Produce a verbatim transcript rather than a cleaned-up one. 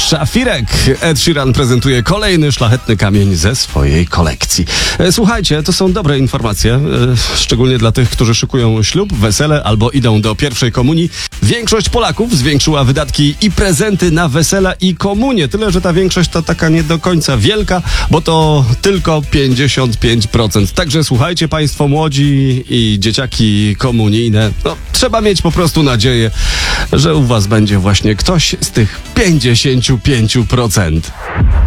Szafirek. Ed Sheeran prezentuje kolejny szlachetny kamień ze swojej kolekcji. Słuchajcie, to są dobre informacje, szczególnie dla tych, którzy szykują ślub, wesele albo idą do pierwszej komunii. Większość Polaków zwiększyła wydatki i prezenty na wesela i komunie. Tyle, że ta większość to taka nie do końca wielka, bo to tylko pięćdziesiąt pięć procent. Także słuchajcie państwo młodzi i dzieciaki komunijne. No, trzeba mieć po prostu nadzieję, że u was będzie właśnie ktoś z tych pięćdziesiąt pięć procent.